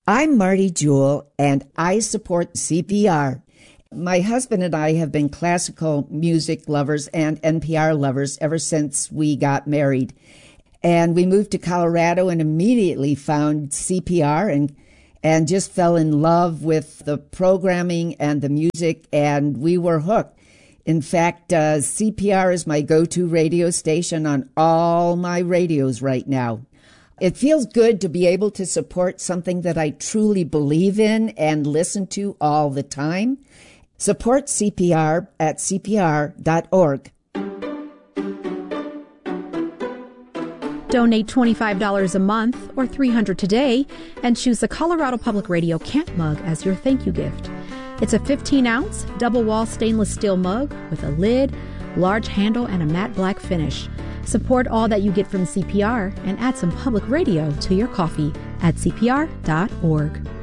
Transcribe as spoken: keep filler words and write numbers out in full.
I'm Marty Jewell, and I support C P R. My husband and I have been classical music lovers and N P R lovers ever since we got married. And we moved to Colorado and immediately found C P R and and just fell in love with the programming and the music, and we were hooked. In fact, uh, C P R is my go-to radio station on all my radios right now. It feels good to be able to support something that I truly believe in and listen to all the time. Support C P R at C P R dot org. Donate twenty-five dollars a month or three hundred dollars today and choose the Colorado Public Radio Camp Mug as your thank you gift. It's a fifteen ounce double-wall stainless steel mug with a lid, large handle, and a matte black finish. Support all that you get from C P R and add some public radio to your coffee at C P R dot org.